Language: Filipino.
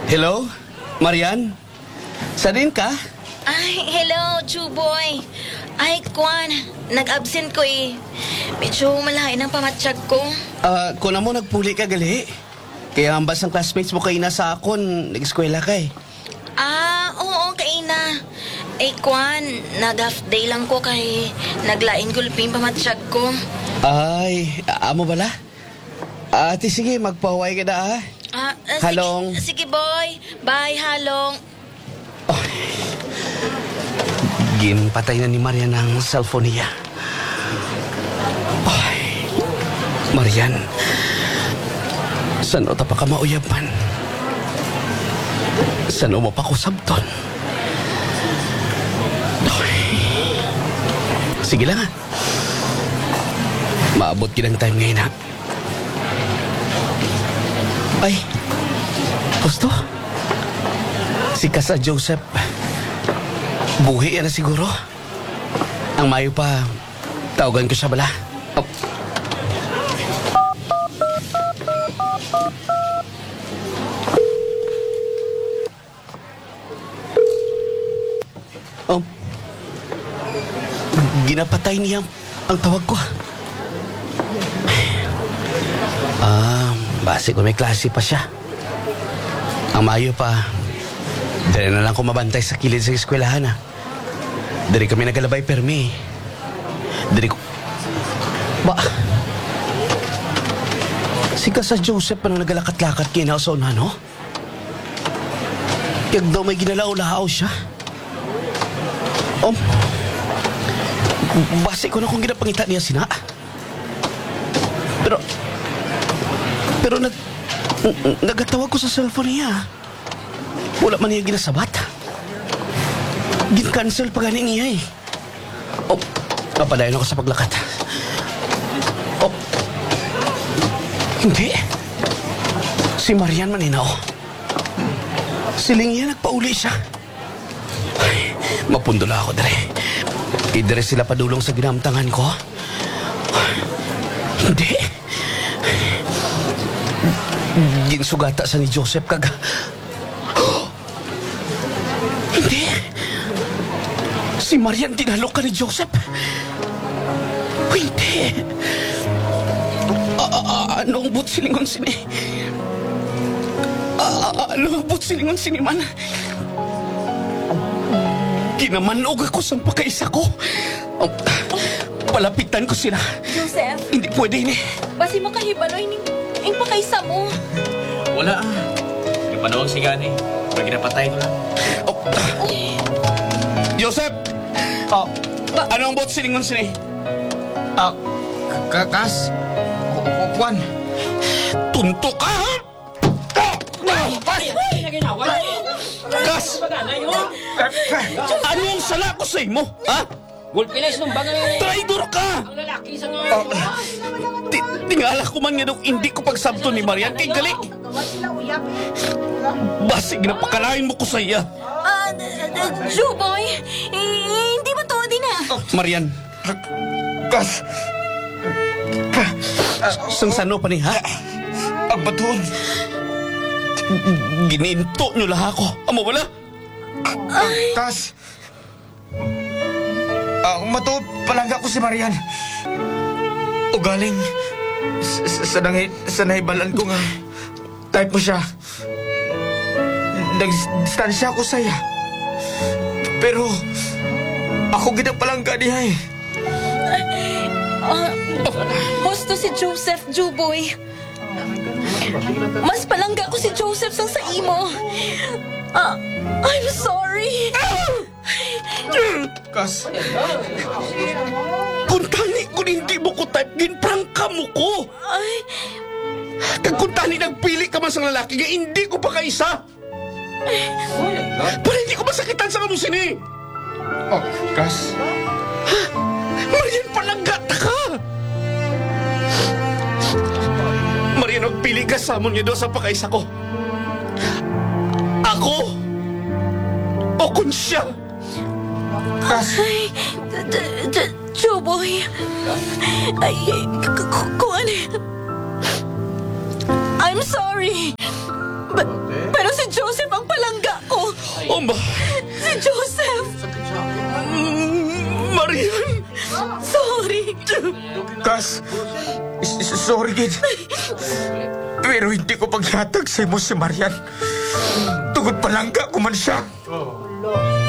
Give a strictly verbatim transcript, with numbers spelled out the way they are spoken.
Hello? Marian? Sarin ka? Ay, hello, Chuboy. Ay, Kwan, nag-absent ko eh. Medyo malain ang pamatsyag ko. Ah, kung na mo nagpuli ka gali. Kaya ang basang classmates mo kayo na sa akon, nag-eskwela ka eh. Ah, oo, kay na. Eh, Kwan, nag-half day lang ko kay naglain gulping pamatsyag ko. Ay, amo bala? Ate, sige, magpaway ka na ah. Ah, ah, Halong. Sige, sige, boy. Bye, Halong. Ginpatay na ni Marian ang cellphone niya. Ay, Marian, saan o ta pa ka mauyapan? Saan o mo pa ko sabton? Ay, sige lang ah. Maabot kinang time ngayon ha. Ay, gusto? Si Kasa Joseph. Buhi yan na siguro. Ang mayo pa, tawagan ko siya bala. Oh. Oh. Ginapatay niya ang tawag ko. Ah, base ko may klase pa siya. Ang mayo pa, dali na lang ko mabantay sa kilid sa eskwelahan ah. Dari kami nagalabay permi. Dari ko... Ba... Si Kasa Joseph pa na nagalakat-lakat kinaw sa una, no? Kaya daw may ginalaw-lahaw siya. Um... Base ko na kung ginapangita niya sina. Pero... Pero nag... Nagatawag ko sa cellphone niya. Wala man niya ginasabat. Gin-cancel pa ganing niya eh. Oh, napadayon ako sa paglakat. Oh, hindi. Si Marian maninaw. Siling niya, nagpauli siya. Ay, mapundula ako, dere. Idere sila padulong sa ginamtangan ko. Hindi. Ginsugata sa ni Joseph kag... Hindi. Si Marian tinalok ka ni Joseph. Hindi. Ano ang butsilingon sini? Ano ang butsilingon sini man? Kinamanog ako sa pagkaisa ko. Palapitan ko sila. Joseph, Hindi pwede ini. basi mo kahibaloy ning ing pakaisa mo. Wala ah. Napanawag si Gani. Pag ginapatay ko lang. Oh. Joseph! Oh, ano ang bot silingon sini? Ah, kakas. Kwan. Tunto ka, ha? Kas! Ano ang sala ko sa imo, ha? Gulpilis nung bagay Traidor ka! ang lalaki sa nga. Ti- Tingala ko man nga nung hindi ko pagsabto ni Marian kay Galik. Basig na pakalain mo ko sa iya. Ah, Chuboy, hindi mo to din ah. Marian, Kas. sang sano pa ni, ha? Ang batuon. Gininto nyo lah ako. Amo wala? Kas. Ang matuod palangga ko si Marian. Ugaling. Sa nangay, sa nahibalan ko nga. Type mo siya. Nagdistansya ako saya. Pero, ako ginang palangga niya eh. Ah, gusto si Joseph, Juboy. Mas palangga ko si Joseph sang sa imo. Ah, I'm sorry. Kas. Kung tani ko hindi mo ko type, ginprangka mo ko. Ay, Kag kung tani nagpili ka man sa lalaki, nga hindi ko pa kaisa. Para hindi ko masakitan sa kamusin eh. Oh, Kas. Marian, palanggata ka! Marian, nagpili ka sa amon niya doon sa pakaisa ko. Ako? O kun siya? Kas. ay, d- d- Juboy. Ay, k- k- kuwan. I'm sorry. Ba- pero si Joseph ang palangga ko. Omba! Si Joseph. Marian! Sorry. Kas, s- sorry, kid. Pero hindi ko paghatag sa mo si Marian. Tugod palangga ko man siya.